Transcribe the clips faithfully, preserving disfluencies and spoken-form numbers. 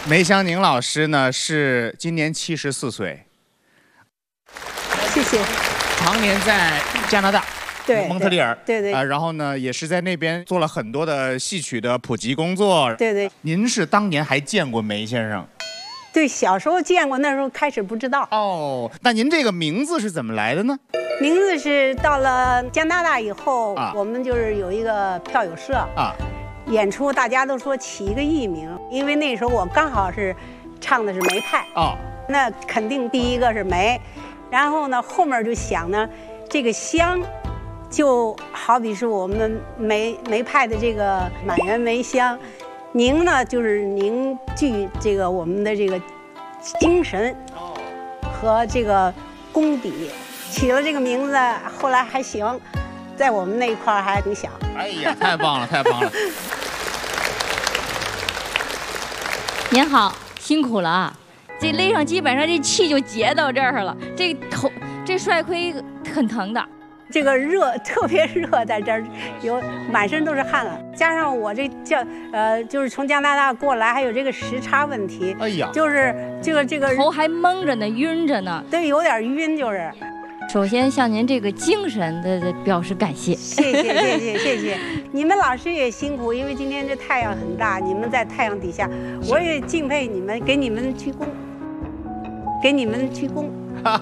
梅香凝老师呢是今年七十四岁， 谢谢。 常年在加拿大。 对， 蒙特利尔， 对对， 啊、呃，然后呢，也是在那边做了很多的戏曲的普及工作。 对对， 您是当年还见过梅先生？ 对，小时候见过，那时候开始不知道。 哦，那您这个名字是怎么来的呢？ 名字是到了加拿大以后， 啊、 我们就是有一个票友社啊， 演出大家都说起一个艺名，因为那时候我刚好是唱的是梅派， 哦， 那肯定第一个是梅，然后呢后面就想呢，这个香。 就好比是我们梅梅派的这个满园梅香，凝呢就是凝聚这个我们的这个精神和这个功底，起了这个名字，后来还行，在我们那一块还挺响。 哎呀，太棒了，太棒了！ 您好，辛苦了啊！这勒上基本上这气就结到这儿了，这头这帅盔很疼的。 这个热特别热，在这儿有满身都是汗了，加上我这叫呃，就是从加拿大过来，还有这个时差问题， 哎呀， 就是这个这个头还蒙着呢，晕着呢， 对，有点晕，就是。 首先向您这个精神的表示感谢， 谢谢谢谢谢谢，你们老师也辛苦，因为今天这太阳很大，你们在太阳底下，我也敬佩你们，给你们鞠躬，给你们鞠躬。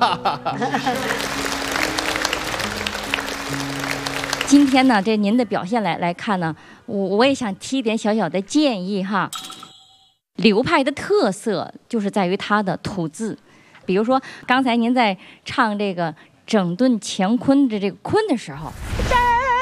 今天呢，这您的表现来来看呢，我我也想提点小小的建议哈。流派的特色就是在于它的吐字，比如说刚才您在唱这个整顿乾坤的这个坤的时候，